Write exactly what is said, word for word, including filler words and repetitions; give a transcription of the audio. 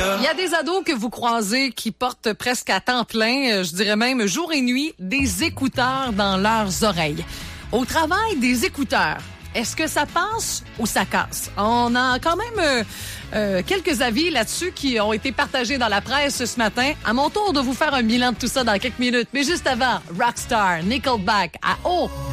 là. Il y a des ados que vous croisez qui portent presque à temps plein, euh, je dirais même jour et nuit, des écouteurs dans leurs oreilles. Au travail, des écouteurs. Est-ce que ça passe ou ça casse? On a quand même euh, euh, quelques avis là-dessus qui ont été partagés dans la presse ce matin. À mon tour de vous faire un bilan de tout ça dans quelques minutes. Mais juste avant, Rockstar, Nickelback à haut.